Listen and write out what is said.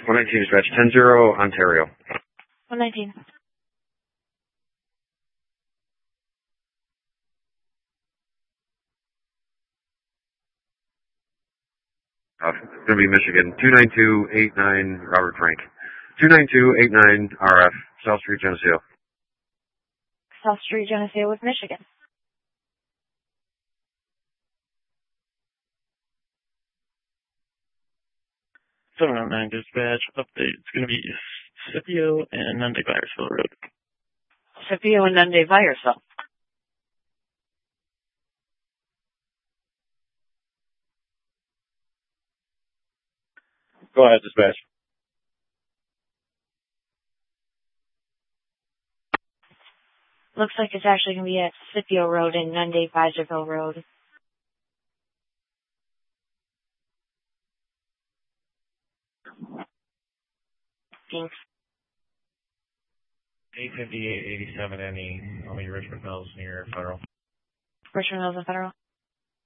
119 dispatch, 10-0, Ontario. 119. It's going to be Michigan, 29289, Robert Frank. 29289 RF, South Street, Geneseo. South Street, Geneseo with Michigan. 709 dispatch, update. It's going to be Scipio and Nunde-Vyersville Road. Scipio and Nunde-Vyersville. Go ahead, dispatch. Looks like it's actually going to be at Scipio Road and Nunde-Vyersville Road. Thanks. 858-87 NE, Richmond Mills near Federal. Richmond Mills and Federal.